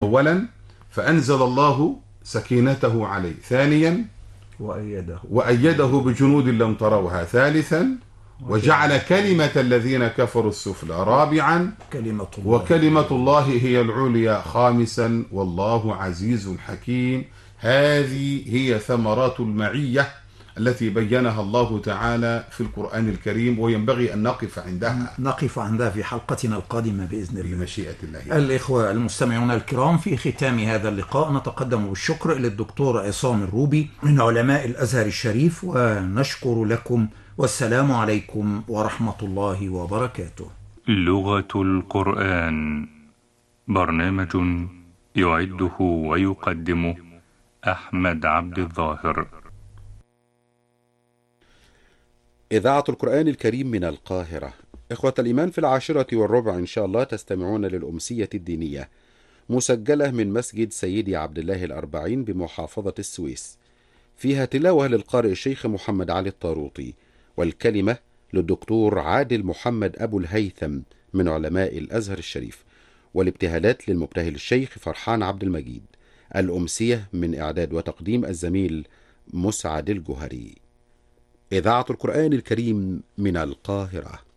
أولا فأنزل الله سكينته عليه، ثانيا وأيده بجنود لم تروها، ثالثا وجعل كلمة الذين كفروا السفلى، رابعا وكلمة الله هي العليا، خامسا والله عزيز حكيم. هذه هي ثمرات المعية التي بينها الله تعالى في القرآن الكريم، وينبغي أن نقف عندها في حلقتنا القادمة بإذن الله بمشيئة الله. الإخوة المستمعون الكرام، في ختام هذا اللقاء نتقدم بالشكر للدكتور عصام الروبي من علماء الأزهر الشريف، ونشكر لكم، والسلام عليكم ورحمة الله وبركاته. لغة القرآن، برنامج يعده ويقدمه أحمد عبد الظاهر. إذاعة القرآن الكريم من القاهرة. إخوة الإيمان، في 10:15 إن شاء الله تستمعون للأمسية الدينية، مسجلة من مسجد سيدي عبد الله الأربعين بمحافظة السويس، فيها تلاوة للقارئ الشيخ محمد علي الطاروطي، والكلمة للدكتور عادل محمد أبو الهيثم من علماء الأزهر الشريف، والابتهالات للمبتهل الشيخ فرحان عبد المجيد. الأمسية من إعداد وتقديم الزميل مسعد الجهري. إذاعة القرآن الكريم من القاهرة.